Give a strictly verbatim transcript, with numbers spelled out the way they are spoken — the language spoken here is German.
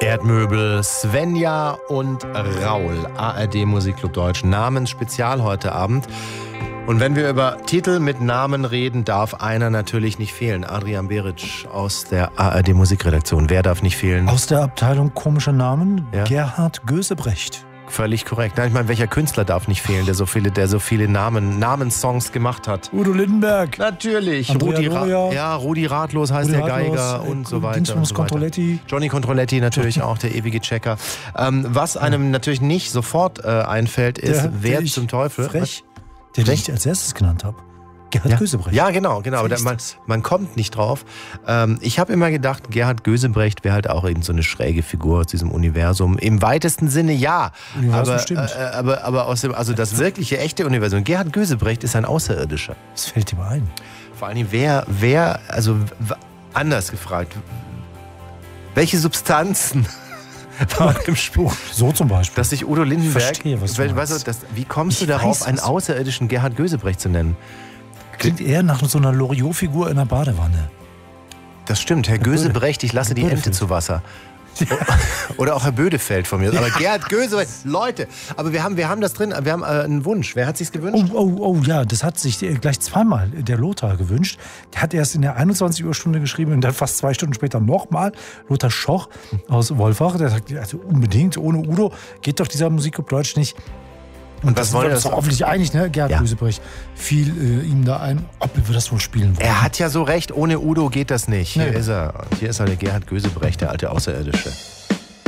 Erdmöbel, Svenja und Raul, A R D Musikclub Deutsch, Namensspezial heute Abend. Und wenn wir über Titel mit Namen reden, darf einer natürlich nicht fehlen. Adrian Beric aus der A R D Musikredaktion. Wer darf nicht fehlen? Aus der Abteilung komischer Namen, ja. Gerhard Gösebrecht. Völlig korrekt. Nein, ich meine, welcher Künstler darf nicht fehlen, der so viele, der so viele Namen, Namenssongs gemacht hat? Udo Lindenberg. Natürlich. Andrea Rudi, Doria. ja, Rudi Ratlos heißt Rudi der Ratlos, Geiger äh, und so weiter. Dingsbums und so weiter. Controletti. Johnny Controletti natürlich auch, der ewige Checker. Ähm, was einem natürlich nicht sofort äh, einfällt, ist, Der, wer der zum Teufel... Frech, der, den ich als erstes genannt habe. Gerhard ja. Gösebrecht. Ja, genau, genau. Aber da, man, man kommt nicht drauf. Ähm, ich habe immer gedacht, Gerhard Gösebrecht wäre halt auch eben so eine schräge Figur aus diesem Universum. Im weitesten Sinne ja. Universum aber, stimmt. äh, aber, aber aus dem, also das wirkliche, echte Universum. Gerhard Gösebrecht ist ein Außerirdischer. Was fällt dir mal ein? Vor allem, wer, wer, also w- anders gefragt, welche Substanzen waren im Spiel? So zum Beispiel. Dass sich Udo Lindenberg, Verstehe, was du weißt meinst. du, das, wie kommst du Ich darauf, weiß, einen was- außerirdischen Gerhard Gösebrecht zu nennen? Klingt eher nach so einer Loriot-Figur in einer Badewanne. Das stimmt, Herr, Herr Gösebrecht, ich lasse Herr die Ente Bödefeld. zu Wasser. Oder auch Herr Bödefeld von mir. Aber Gerhard Gösebrecht, Leute, aber wir haben, wir haben das drin, wir haben äh, einen Wunsch. Wer hat sich's gewünscht? Oh, oh, oh, ja, das hat sich äh, gleich zweimal der Lothar gewünscht. Der hat erst in der einundzwanzig Uhr Stunde geschrieben und dann fast zwei Stunden später nochmal. Lothar Schoch aus Wolfach, der sagt, also unbedingt, ohne Udo geht doch dieser Musikclub Deutsch nicht. Und was das wollen wir wir uns das- doch offensichtlich einig, ne? Gerhard Ja. Gösebrecht fiel äh, ihm da ein, ob wir das wohl spielen wollen. Er hat ja so recht, ohne Udo geht das nicht. Hier Nee. ist er. Hier ist er, der Gerhard Gösebrecht, der alte Außerirdische.